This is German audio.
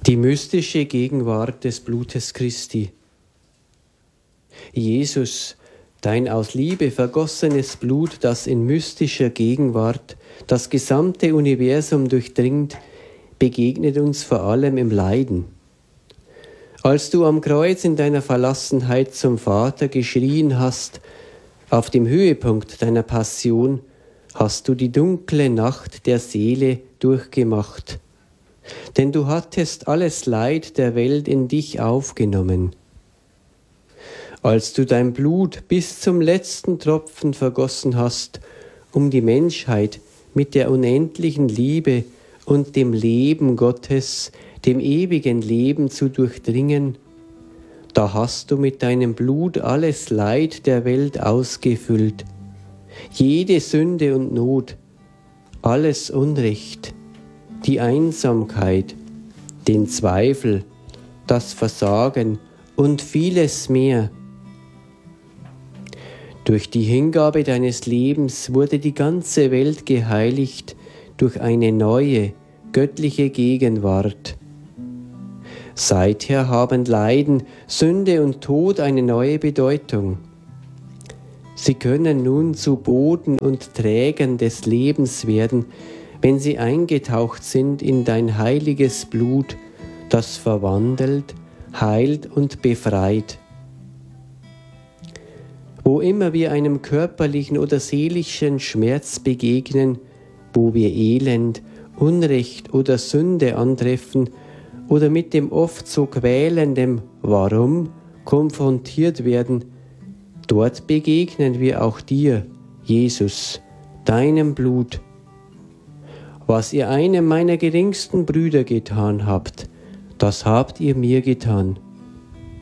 Die mystische Gegenwart des Blutes Christi. Jesus, dein aus Liebe vergossenes Blut, das in mystischer Gegenwart das gesamte Universum durchdringt, begegnet uns vor allem im Leiden. Als du am Kreuz in deiner Verlassenheit zum Vater geschrien hast, auf dem Höhepunkt deiner Passion, hast du die dunkle Nacht der Seele durchgemacht. Denn du hattest alles Leid der Welt in dich aufgenommen. Als du dein Blut bis zum letzten Tropfen vergossen hast, um die Menschheit mit der unendlichen Liebe und dem Leben Gottes, dem ewigen Leben zu durchdringen, da hast du mit deinem Blut alles Leid der Welt ausgefüllt, jede Sünde und Not, alles Unrecht, die Einsamkeit, den Zweifel, das Versagen und vieles mehr. Durch die Hingabe deines Lebens wurde die ganze Welt geheiligt durch eine neue, göttliche Gegenwart. Seither haben Leiden, Sünde und Tod eine neue Bedeutung. Sie können nun zu Boden und Trägern des Lebens werden, wenn sie eingetaucht sind in dein heiliges Blut, das verwandelt, heilt und befreit. Wo immer wir einem körperlichen oder seelischen Schmerz begegnen, wo wir Elend, Unrecht oder Sünde antreffen oder mit dem oft so quälenden Warum konfrontiert werden, dort begegnen wir auch dir, Jesus, deinem Blut. Was ihr einem meiner geringsten Brüder getan habt, das habt ihr mir getan.